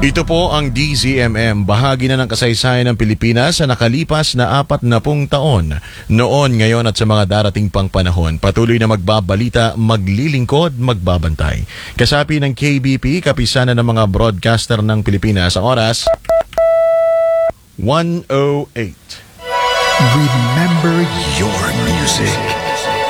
Ito po ang DZMM, bahagi na ng kasaysayan ng Pilipinas sa nakalipas na 40 taon. Noon, ngayon at sa mga darating pang panahon, patuloy na magbabalita, maglilingkod, magbabantay. Kasapi ng KBP, kapisanan ng mga broadcaster ng Pilipinas, ang oras 1:08. Remember your music.